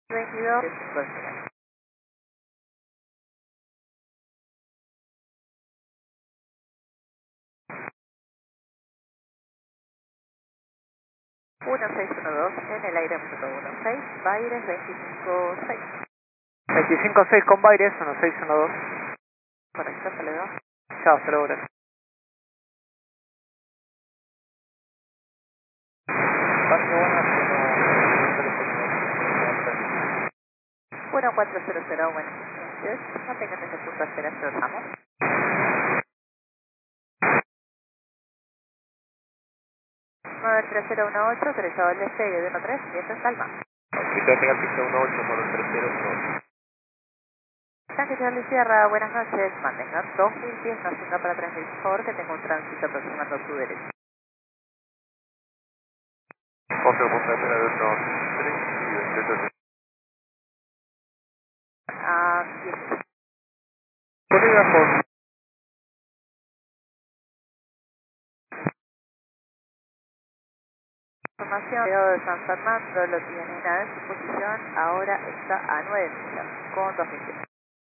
22, 5 final. 1612 en el aire 16, Baires 256. 25-6 con Baires, 1612. Correcto, se le da. Chao, hasta luego, gracias. 1400, buenas noches. Mantengan ese punto a espera, cerramos. 93018, derecho al este y 13, viento en calma. Hospital Mega Pista 18, modo 3018. Tanque Charlie Sierra, buenas noches. Mantengan 2000 pies, no siga para transmitir, por favor, que tengo un tránsito aproximando a su derecha. José, punta de espera de 3 y 28. Ah, 10. Colega con Información, de San Fernando lo tienen a su posición, ahora está a 9 millas, con 2000 pies.